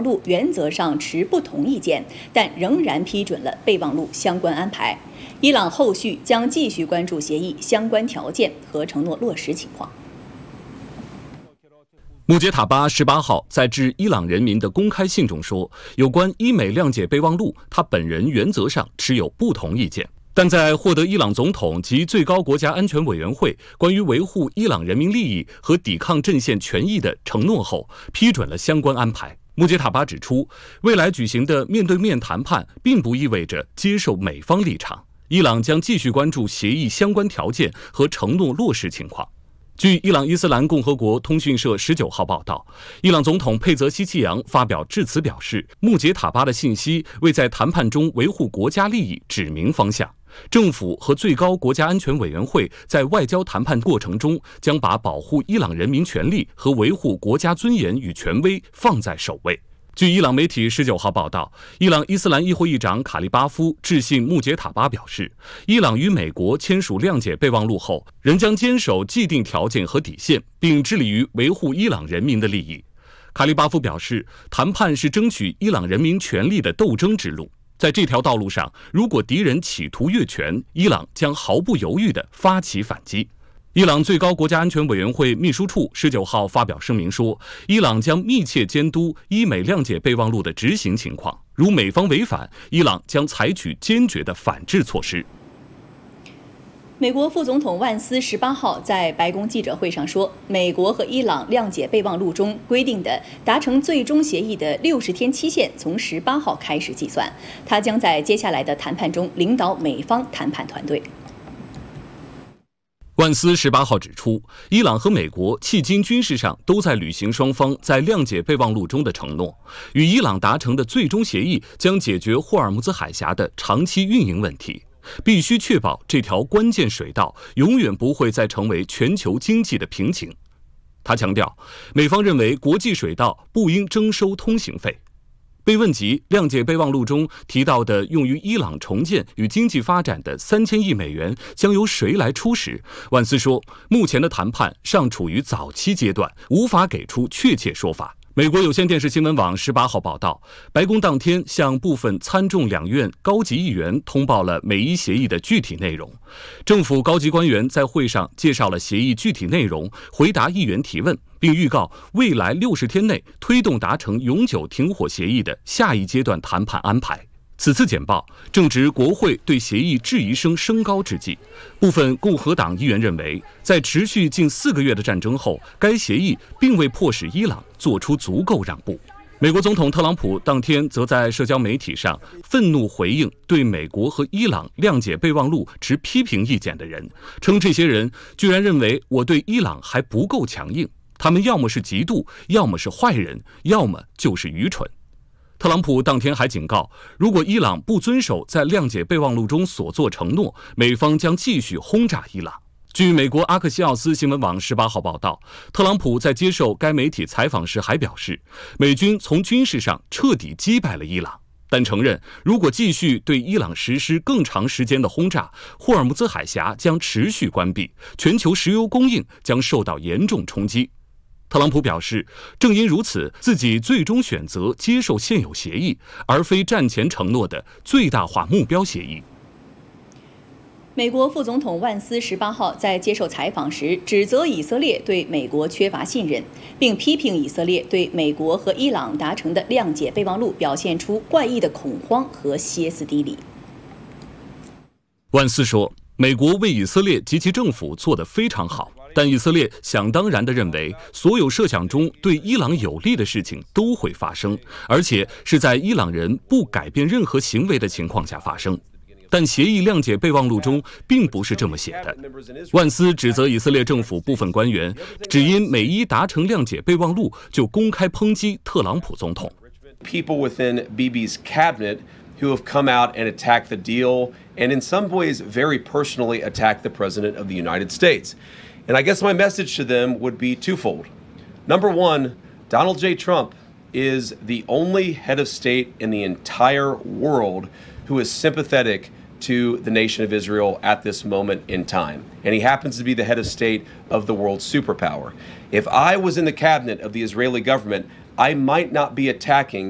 忘录原则上持不同意见，但仍然批准了备忘录相关安排。伊朗后续将继续关注协议相关条件和承诺落实情况。 穆杰塔巴18号在致伊朗人民的公开信中说，有关伊美谅解备忘录，他本人原则上持有不同意见，但在获得伊朗总统及最高国家安全委员会关于维护伊朗人民利益和抵抗阵线权益的承诺后，批准了相关安排。穆杰塔巴指出，未来举行的面对面谈判并不意味着接受美方立场，伊朗将继续关注协议相关条件和承诺落实情况。据伊朗伊斯兰共和国通讯社19号报道，伊朗总统佩泽希奇扬发表致辞表示，穆杰塔巴的信息为在谈判中维护国家利益指明方向。政府和最高国家安全委员会在外交谈判过程中将把保护伊朗人民权利和维护国家尊严与权威放在首位。据伊朗媒体19号报道，伊朗伊斯兰议会议长卡利巴夫致信穆杰塔巴表示，伊朗与美国签署谅解备忘录后，仍将坚守既定条件和底线，并致力于维护伊朗人民的利益。卡利巴夫表示，谈判是争取伊朗人民权利的斗争之路，在这条道路上，如果敌人企图越权，伊朗将毫不犹豫地发起反击。伊朗最高国家安全委员会秘书处19号发表声明说，伊朗将密切监督伊美谅解备忘录的执行情况，如美方违反，伊朗将采取坚决的反制措施。 美国副总统万斯18号在白宫记者会上说，美国和伊朗谅解备忘录中规定的达成最终协议的60天期限从18号开始计算，他将在接下来的谈判中领导美方谈判团队。 万斯18号指出，伊朗和美国迄今军事上都在履行双方在谅解备忘录中的承诺。与伊朗达成的最终协议将解决霍尔木兹海峡的长期运营问题，必须确保这条关键水道永远不会再成为全球经济的瓶颈。他强调，美方认为国际水道不应征收通行费。被问及谅解备忘录中提到的用于伊朗重建与经济发展的3000亿美元将由谁来出时，万斯说，目前的谈判尚处于早期阶段，无法给出确切说法。美国有线电视新闻网18号报道，白宫当天向部分参众两院高级议员通报了美伊协议的具体内容。政府高级官员在会上介绍了协议具体内容，回答议员提问，并预告未来60天内推动达成永久停火协议的下一阶段谈判安排。此次简报正值国会对协议质疑声升高之际，部分共和党议员认为，在持续近4个月的战争后，该协议并未迫使伊朗做出足够让步。美国总统特朗普当天则在社交媒体上愤怒回应对美国和伊朗谅解备忘录持批评意见的人，称这些人居然认为我对伊朗还不够强硬，他们要么是嫉妒，要么是坏人，要么就是愚蠢。特朗普当天还警告，如果伊朗不遵守在谅解备忘录中所作承诺，美方将继续轰炸伊朗。据美国阿克西奥斯新闻网18号报道，特朗普在接受该媒体采访时还表示，美军从军事上彻底击败了伊朗，但承认如果继续对伊朗实施更长时间的轰炸，霍尔木兹海峡将持续关闭，全球石油供应将受到严重冲击。特朗普表示，正因如此，自己最终选择接受现有协议，而非战前承诺的最大化目标协议。 美国副总统万斯18号在接受采访时指责以色列对美国缺乏信任，并批评以色列对美国和伊朗达成的谅解备忘录表现出怪异的恐慌和歇斯底里。 万斯说，美国为以色列及其政府做得非常好，但以色列想当然地认为，所有设想中对伊朗有利的事情都会发生，而且是在伊朗人不改变任何行为的情况下发生。但协议谅解备忘录中并不是这么写的。万斯指责以色列政府部分官员只因美伊达成谅解备忘录就公开抨击特朗普总统。 People within Bibi's cabinet who have come out and attacked the deal and in some ways very personally attacked the President of the United States. And I guess my message to them would be twofold. Number one, Donald J. Trump is the only head of state in the entire world who is sympathetic to the nation of Israel at this moment in time. And he happens to be the head of state of the world's superpower. If I was in the cabinet of the Israeli government, I might not be attacking